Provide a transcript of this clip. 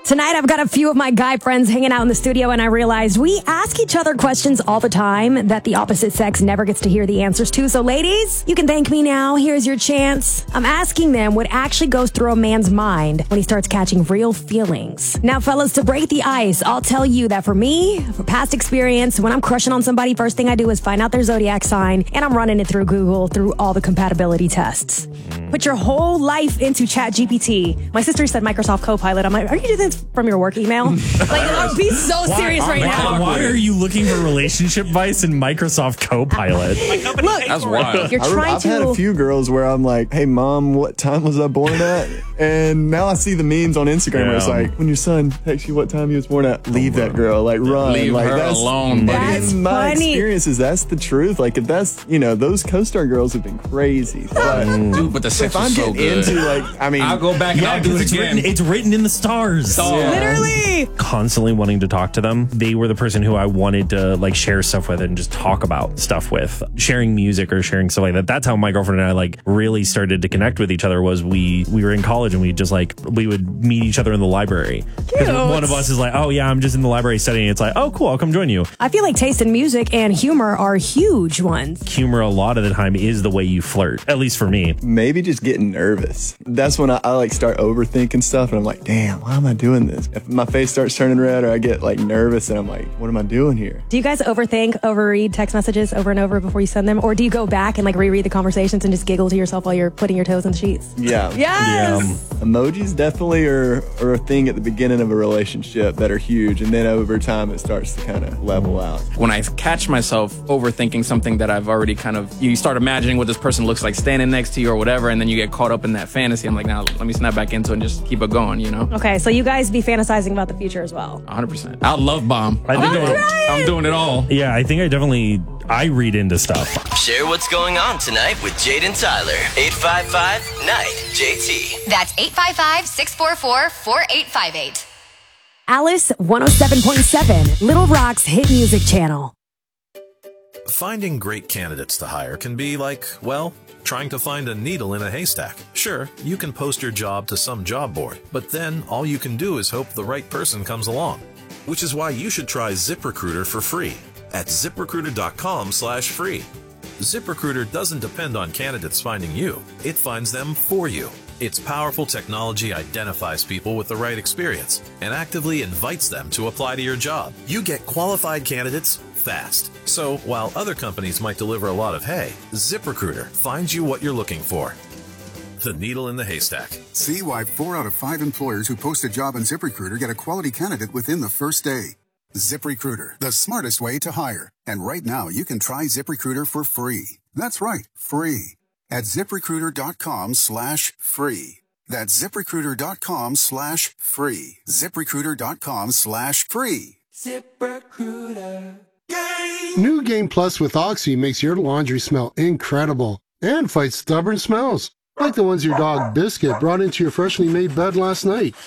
Tonight, I've got a few of my guy friends hanging out in the studio, and I realized we ask each other questions all the time that the opposite sex never gets to hear the answers to. So, ladies, you can thank me now. Here's your chance. I'm asking them what actually goes through a man's mind when he starts catching real feelings. Now, fellas, to break the ice, I'll tell you that for me, for past experience, when I'm crushing on somebody, first thing I do is find out their zodiac sign, and I'm running it through Google through all the compatibility tests. Put your whole life into ChatGPT. My sister said Microsoft Copilot. I'm like, are you doing this from your work email? Like, be so serious right now. Why are you looking for relationship advice in Microsoft Copilot? Look, That's wild. you're trying I've had a few girls where I'm like, hey, mom, what time was I born at? And now I see the memes on Instagram where it's like, when your son texts you what time he was born at, leave that girl, like run. Leave like, her alone, buddy. That's in my funny. experiences, that's the truth. Like, if that's, those co-star girls have been crazy. But Dude, but the sex if I'm was so getting good. into, like, I mean, I'll go back and I'll do it again. It's written in the stars. Literally. Constantly wanting to talk to them. They were the person who I wanted to like share stuff with and just talk about stuff with. Sharing music or sharing stuff like that. That's how my girlfriend and I like really started to connect with each other. Was we were in college and we would meet each other in the library. Because one of us is like, oh yeah, I'm just in the library studying. It's like, oh cool, I'll come join you. I feel like taste in music and humor are huge ones. Humor a lot of the time is the way you flirt. At least for me. maybe just getting nervous. That's when I like start overthinking stuff and I'm like, damn, why am I doing this? If my face starts turning red or I get like nervous and I'm like, what am I doing here? Do you guys overread text messages over and over before you send them? Or do you go back and like reread the conversations and just giggle to yourself while you're putting your toes in the sheets? Yeah. Yes! Emojis definitely are a thing at the beginning of a relationship that are huge, and then over time it starts to kind of level out. When I catch myself overthinking something that I've already you start imagining what this person looks like standing next to you or whatever, and then you get caught up in that fantasy. I'm like, now let me snap back into it and just keep it going, you know? Okay, so you guys be fantasizing about the future as well. 100%. I'll love bomb. I think I'm doing it all. Yeah, I think I read into stuff. Share what's going on tonight with Jade and Tyler. 855-NIGHT-JT. That's 855-644-4858. Alice 107.7, Little Rock's hit music channel. Finding great candidates to hire can be like, well, trying to find a needle in a haystack. Sure, you can post your job to some job board, but then all you can do is hope the right person comes along. Which is why you should try ZipRecruiter for free at ZipRecruiter.com/free. ZipRecruiter doesn't depend on candidates finding you. It finds them for you. Its powerful technology identifies people with the right experience and actively invites them to apply to your job. You get qualified candidates fast. So while other companies might deliver a lot of hay, ZipRecruiter finds you what you're looking for. The needle in the haystack. See why 4 out of 5 employers who post a job on ZipRecruiter get a quality candidate within the first day. ZipRecruiter, the smartest way to hire. And right now, you can try ZipRecruiter for free. That's right, free. At ZipRecruiter.com/free. That's ZipRecruiter.com/free. ZipRecruiter.com/free. ZipRecruiter. New Game Plus with Oxy makes your laundry smell incredible and fights stubborn smells, like the ones your dog Biscuit brought into your freshly made bed last night.